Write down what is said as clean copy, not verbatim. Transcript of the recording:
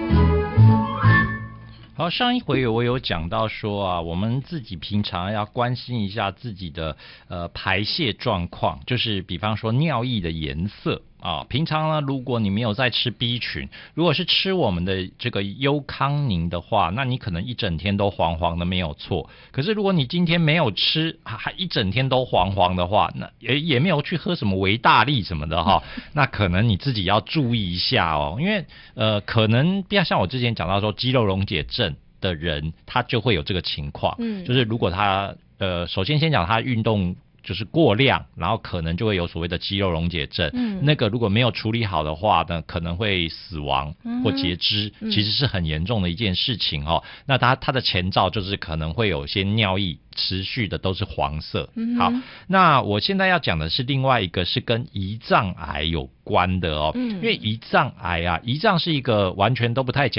好，上一回我有讲到说啊，我们自己平常要关心一下自己的排泄状况，就是比方说尿液的颜色啊。平常呢，如果你没有在吃 B 群，如果是吃我们的这个优康宁的话，那你可能一整天都黄黄的没有错。可是如果你今天没有吃，还一整天都黄黄的话，那也没有去喝什么维大利什么的哈，那可能你自己要注意一下哦，因为可能不要像我之前讲到说肌肉溶解症的人，他就会有这个情况，就是如果他首先讲他运动就是过量，然后可能就会有所谓的肌肉溶解症，那个如果没有处理好的话呢，可能会死亡或截肢，其实是很严重的一件事情哦。那他的前兆就是可能会有些尿液持续的都是黄色。好，那我现在要讲的是另外一个是跟胰脏癌有关的哦，因为胰脏癌啊，胰脏是一个完全都不太讲